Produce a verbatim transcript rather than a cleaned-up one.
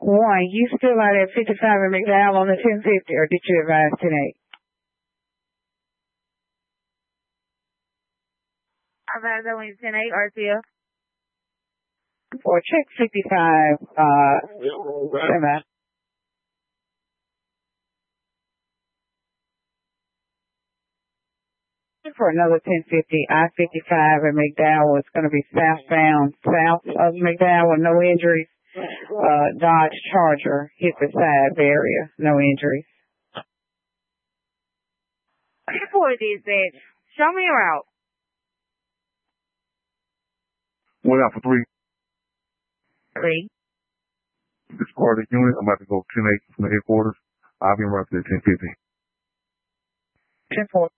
One, you still out at fifty-five in McDowell on the ten fifty, or did you advise ten eight? I advise only ten eight, R C F. Or check fifty-five, uh, semi. For another ten fifty, I fifty-five in McDowell. It's going to be southbound, south of McDowell, no injuries. Uh, Dodge Charger hit the side barrier, no injuries. Before these days, show me your route. One out for three. Three. This part of the unit, I'm about to go ten eight from the headquarters. I'll be around to ten fifty. ten four.